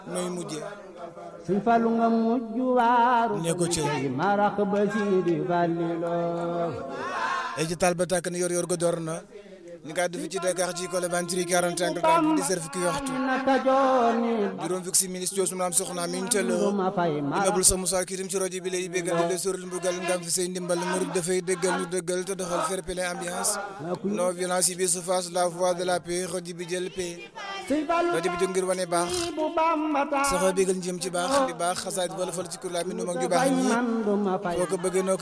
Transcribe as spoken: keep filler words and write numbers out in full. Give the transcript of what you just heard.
nooy mujjee Sëñ Fallu nga mujj waaru ne ko ci marax ba si di Fallilo ay ci taal ba tàkk na yor yor go door na ni ka du fi ci Dakar ci Colobane ci quarante-cinq trente di serf fukki waxtu juróom fukki minutes joo sunu am soxna mi ñu tëlloo inabul sa Moussa kirim ci rajo bi lay bégal di la soril mbugal ngam fi say ndimbal murid dafay dëggal ñu dëggal te doxal fair play ambiance non violence yi bi se face la voix de la paix rajo bi jël paix rajo bi jóg ngir wane baax saxoo bégal njëm ci baax di baax xasaayit wala fal ci kur la mi nu mag ju baax ñi foo ko bëggee noo ko